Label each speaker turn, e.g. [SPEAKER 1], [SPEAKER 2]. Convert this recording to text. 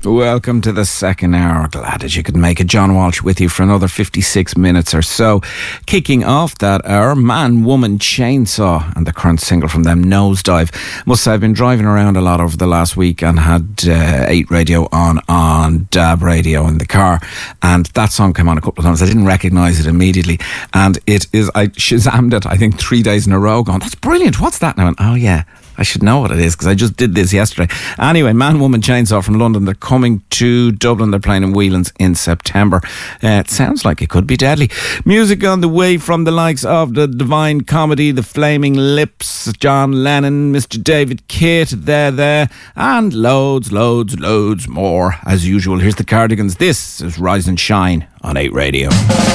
[SPEAKER 1] Welcome to the second hour. Glad that you could make it. John Walsh with you for another 56 minutes or so. Kicking off that hour, Man, Woman, Chainsaw, and the current single from them, Nosedive. Must say, I've been driving around a lot over the last week and had 8 radio on DAB radio in the car, and that song came on a couple of times. I didn't recognise it immediately, and it is, I Shazammed it, I think 3 days in a row, going, that's brilliant, what's that now? And, oh yeah, I should know what it is because I just did this yesterday. Anyway, Man, Woman, Chainsaw from London. They're coming to Dublin. They're playing in Whelan's in September. It sounds like it could be deadly. Music on the way from the likes of the Divine Comedy, the Flaming Lips, John Lennon, Mr. David Kitt, there, and loads more as usual. Here's the Cardigans. This is Rise and Shine on 8 Radio.